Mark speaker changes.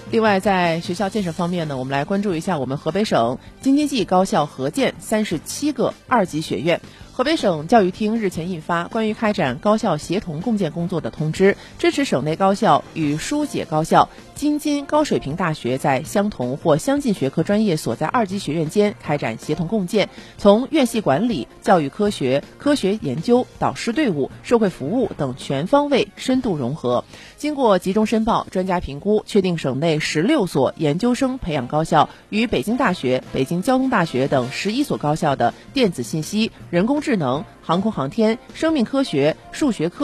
Speaker 1: 另外，在学校建设方面呢，我们来关注一下我们河北省京津冀高校合建37个2级学院。河北省教育厅日前印发关于开展高校协同共建工作的通知，支持省内高校与疏解高校、京津高水平大学在相同或相近学科专业所在2级学院间开展协同共建，从院系管理、教育科学、科学研究、导师队伍、社会服务等全方位深度融合。经过集中申报、专家评估，确定省内16所研究生培养高校与北京大学、北京交通大学等11所高校的电子信息、人工智能、航空航天、生命科学、数学科